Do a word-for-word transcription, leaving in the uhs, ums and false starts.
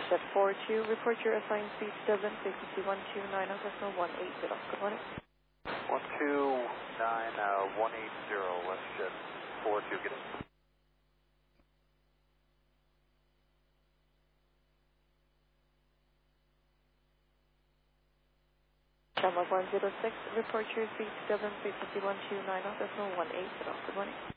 WestJet four two, report your assigned speed Dublin, frequency one two nine zero decimal one eight zero. Good morning. one two nine one eight zero, WestJet four two, get it. Channel one zero six, report your speed Dublin, frequency one two nine zero decimal one eight zero. Good morning.